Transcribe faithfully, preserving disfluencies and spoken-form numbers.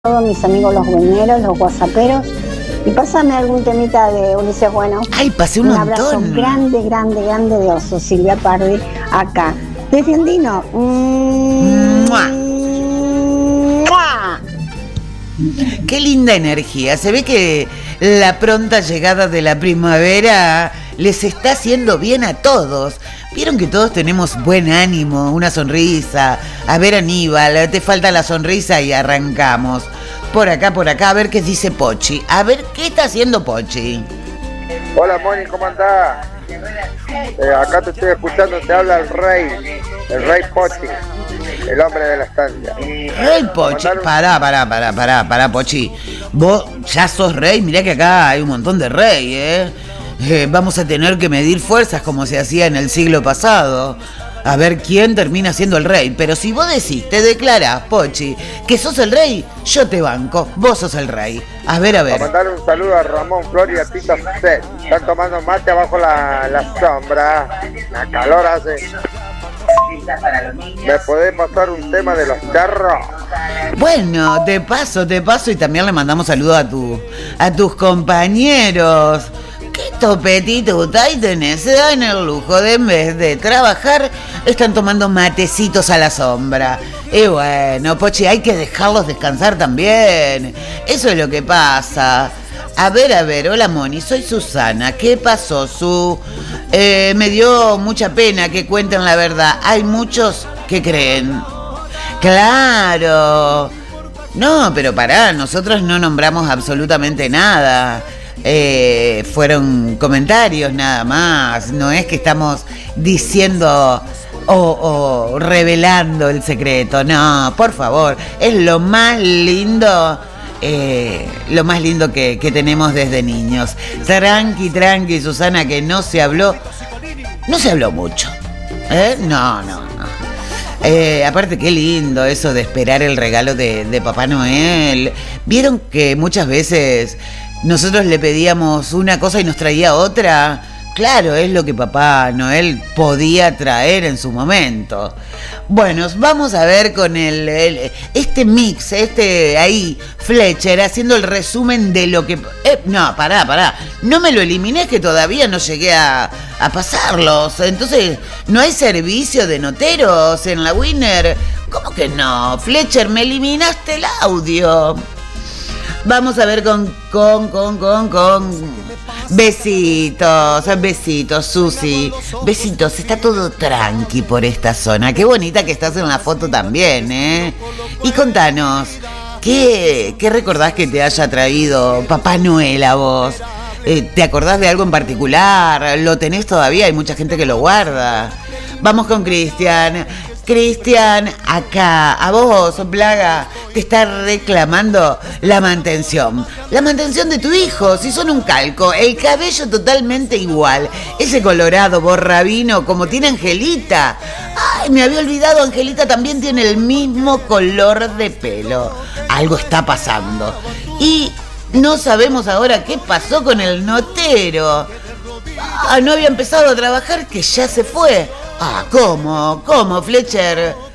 Todos mis amigos los bueneros, los whatsapperos, y pásame algún temita de Ulises Bueno. Ay, pasé un, un montón. abrazo grande, grande, grande de oso. Silvia Pardi, acá. Desde Andino. ¡Mua! ¡Mua! Qué linda energía. Se ve que la pronta llegada de la primavera les está haciendo bien a todos. Vieron que todos tenemos buen ánimo, una sonrisa. A ver, Aníbal, te falta la sonrisa y arrancamos. Por acá, por acá, a ver qué dice Pochi. A ver, ¿qué está haciendo Pochi? Hola, Moni, ¿cómo andás? Eh, acá te estoy escuchando, te habla el rey, el rey Pochi, el hombre de la estancia. Rey Pochi, pará, pará, pará, pará, pará, Pochi. Vos ya sos rey, mirá que acá hay un montón de rey, ¿eh? Eh, vamos a tener que medir fuerzas como se hacía en el siglo pasado. A ver quién termina siendo el rey. Pero si vos decís, te declarás, Pochi, que sos el rey, yo te banco. Vos sos el rey. A ver, a ver. Para mandarle un saludo a Ramón Flor y a Tito C. Están tomando mate abajo la, la sombra. La calor hace. ¿Me podés pasar un tema de los charros? Bueno, te paso, te paso. Y también le mandamos saludos a, tu, a tus compañeros. ¿Qué topetito y tenés? Se dan el lujo de en vez de trabajar, están tomando matecitos a la sombra. Y bueno, Pochi, hay que dejarlos descansar también. Eso es lo que pasa. A ver, a ver, hola Moni, soy Susana. ¿Qué pasó, Su? Eh, me dio mucha pena que cuenten la verdad. Hay muchos que creen. Claro. No, pero pará, nosotros no nombramos absolutamente nada. Eh, fueron comentarios nada más. No es que estamos diciendo o, o revelando el secreto. No, por favor. Es lo más lindo. Eh, lo más lindo que, que tenemos desde niños. Tranqui, tranqui, Susana, que no se habló. No se habló mucho. ¿Eh? No, no, no. Eh, aparte, qué lindo eso de esperar el regalo de, de Papá Noel. Vieron que muchas veces nosotros le pedíamos una cosa y nos traía otra. Claro, es lo que Papá Noel podía traer en su momento. Bueno, vamos a ver con el, el este mix, este ahí, Fletcher, haciendo el resumen de lo que... Eh, no, pará, pará. No me lo eliminé, que todavía no llegué a, a pasarlos. Entonces, ¿no hay servicio de noteros en la Winner? ¿Cómo que no? Fletcher, me eliminaste el audio. Vamos a ver con, con, con, con, con... Besitos, besitos, Susi. Besitos, está todo tranqui por esta zona. Qué bonita que estás en la foto también, ¿eh? Y contanos, ¿qué, qué recordás que te haya traído Papá Noel a vos? Eh, ¿Te acordás de algo en particular? ¿Lo tenés todavía? Hay mucha gente que lo guarda. Vamos con Cristian. Cristian, acá, a vos, Plaga, te está reclamando la mantención. La mantención de tu hijo, si son un calco, el cabello totalmente igual, ese colorado borrabino como tiene Angelita. Ay, me había olvidado, Angelita también tiene el mismo color de pelo. Algo está pasando. Y no sabemos ahora qué pasó con el notero. Ah, no había empezado a trabajar, que ya se fue. Ah, ¿cómo? ¿Cómo, Fletcher?